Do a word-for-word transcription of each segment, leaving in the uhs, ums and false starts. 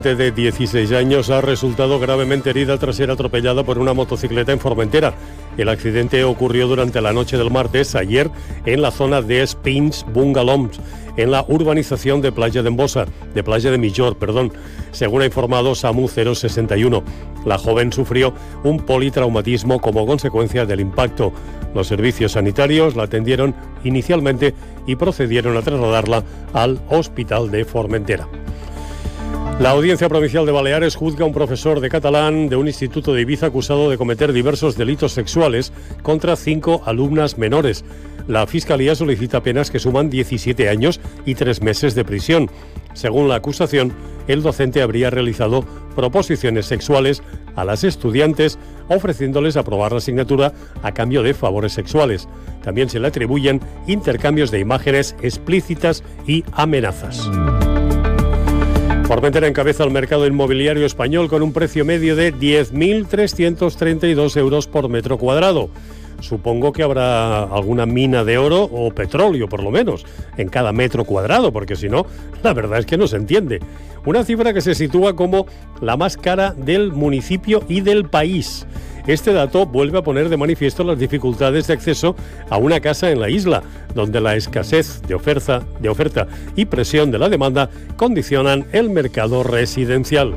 De dieciséis años ha resultado gravemente herida tras ser atropellada por una motocicleta en Formentera. El accidente ocurrió durante la noche del martes, ayer, en la zona de Espins Bungalows, en la urbanización de Playa de Embosa, de Playa de Millor, perdón, según ha informado SAMU cero sesenta y uno. La joven sufrió un politraumatismo como consecuencia del impacto. Los servicios sanitarios la atendieron inicialmente y procedieron a trasladarla al hospital de Formentera. La Audiencia Provincial de Baleares juzga a un profesor de catalán de un instituto de Ibiza acusado de cometer diversos delitos sexuales contra cinco alumnas menores. La Fiscalía solicita penas que suman diecisiete años y tres meses de prisión. Según la acusación, el docente habría realizado proposiciones sexuales a las estudiantes, ofreciéndoles aprobar la asignatura a cambio de favores sexuales. También se le atribuyen intercambios de imágenes explícitas y amenazas. Formentera encabeza el mercado inmobiliario español con un precio medio de diez mil trescientos treinta y dos euros por metro cuadrado. Supongo que habrá alguna mina de oro o petróleo, por lo menos, en cada metro cuadrado, porque si no, la verdad es que no se entiende. Una cifra que se sitúa como la más cara del municipio y del país. Este dato vuelve a poner de manifiesto las dificultades de acceso a una casa en la isla, donde la escasez de oferta, de oferta y presión de la demanda condicionan el mercado residencial.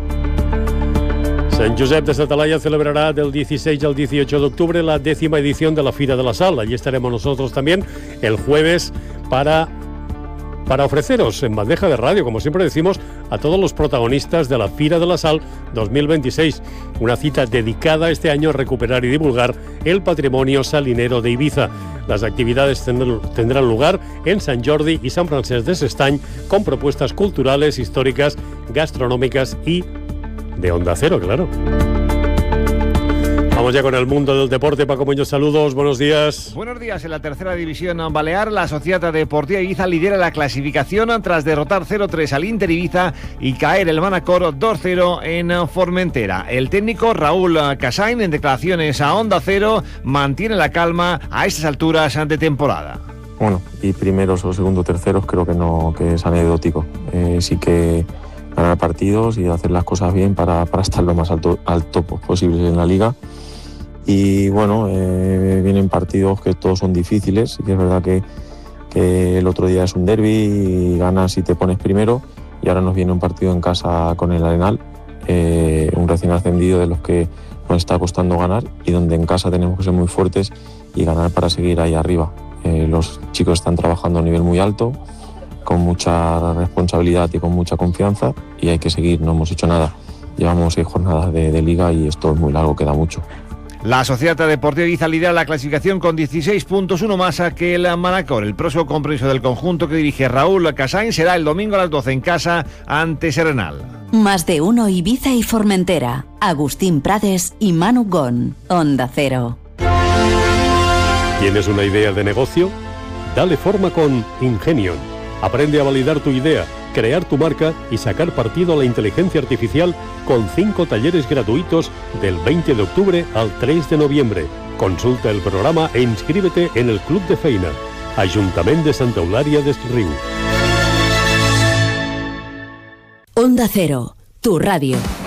Sant Josep de Satalaya celebrará del dieciséis al dieciocho de octubre la décima edición de la Fira de la Sal. Allí estaremos nosotros también el jueves para... para ofreceros en bandeja de radio, como siempre decimos, a todos los protagonistas de la Fira de la Sal dos mil veintiséis, una cita dedicada este año a recuperar y divulgar el patrimonio salinero de Ibiza. Las actividades tendrán lugar en Sant Jordi y Sant Francesc de S'Estany, con propuestas culturales, históricas, gastronómicas y de Onda Cero, claro. Vamos ya con el mundo del deporte. Paco Muñoz, saludos, buenos días. Buenos días. En la tercera división balear, la Sociedad Deportiva Ibiza lidera la clasificación tras derrotar cero tres al Inter Ibiza y caer el Manacor dos cero en Formentera. El técnico Raúl Casain, en declaraciones a Onda Cero, mantiene la calma a estas alturas de temporada. Bueno, y primeros o segundo terceros creo que no, que es anecdótico. Eh, sí que ganar partidos y hacer las cosas bien para, para estar lo más alto, alto posible en la liga. Y bueno, eh, vienen partidos que todos son difíciles, y que es verdad que, que el otro día es un derbi y ganas y te pones primero, y ahora nos viene un partido en casa con el Arenal, eh, un recién ascendido de los que nos está costando ganar y donde en casa tenemos que ser muy fuertes y ganar para seguir ahí arriba. Eh, los chicos están trabajando a un nivel muy alto, con mucha responsabilidad y con mucha confianza, y hay que seguir, no hemos hecho nada. Llevamos seis jornadas de, de liga y esto es muy largo, queda mucho. La Sociedad Deportiva Ibiza lidera la clasificación con dieciséis puntos, uno más que el Manacor. El próximo compromiso del conjunto que dirige Raúl Casain será el domingo a las doce en casa ante Serenal. Más de uno Ibiza y Formentera. Agustín Prades y Manu Gon. Onda Cero. ¿Tienes una idea de negocio? Dale forma con Ingenion. Aprende a validar tu idea, crear tu marca y sacar partido a la inteligencia artificial con cinco talleres gratuitos del veinte de octubre al tres de noviembre. Consulta el programa e inscríbete en el Club de Feina. Ayuntamiento de Santa Eulària des Riu. Onda Cero, tu radio.